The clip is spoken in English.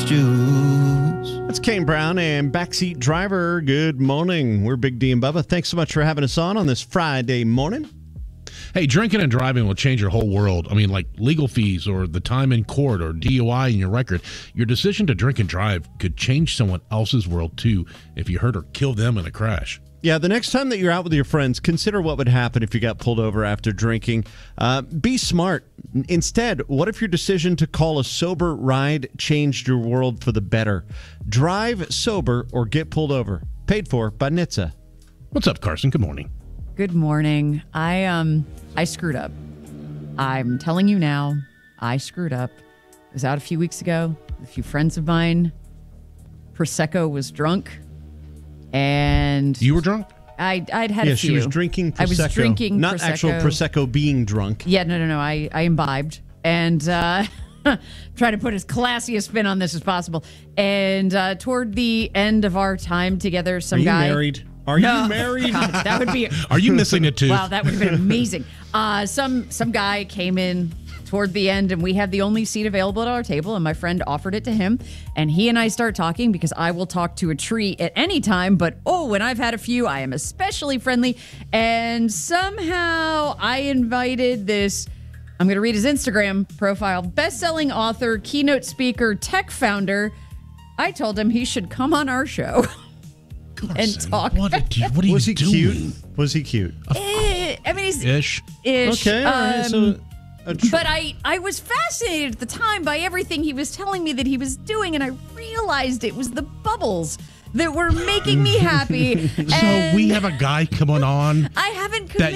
juice. That's Kane Brown and Backseat Driver. Good morning. We're Big D and Bubba. Thanks so much for having us on this Friday morning. Hey, drinking and driving will change your whole world. I mean, like legal fees or the time in court or DUI in your record. Your decision to drink and drive could change someone else's world, too, if you hurt or kill them in a crash. Yeah, the next time that you're out with your friends, consider what would happen if you got pulled over after drinking. Be smart. Instead, what if your decision to call a sober ride changed your world for the better? Drive sober or get pulled over. Paid for by NHTSA. What's up, Carson? Good morning. Good morning. I screwed up. I'm telling you now, I screwed up. I was out a few weeks ago with a few friends of mine. Prosecco was drunk. And you were drunk? I'd had a few. Yeah, she was drinking Prosecco. I was drinking Not Prosecco. actual Prosecco being drunk. Yeah, no. I imbibed. And try to put as classy a spin on this as possible. And toward the end of our time together, some guy... Are you married? Are you married? God, that would be... Are you missing it too? Wow, that would have been amazing. Some guy came in toward the end, and we had the only seat available at our table, and my friend offered it to him. And he and I start talking because I will talk to a tree at any time, but when I've had a few, I am especially friendly. And somehow I invited this... I'm going to read his Instagram profile. Best-selling author, keynote speaker, tech founder. I told him he should come on our show. Carson, and talk. What are you Was he doing? cute? Was he cute? I mean, he's Ish. Okay, all right. So, but I was fascinated at the time by everything he was telling me that he was doing, and I realized it was the bubbles that were making me happy. So we have a guy coming on I haven't that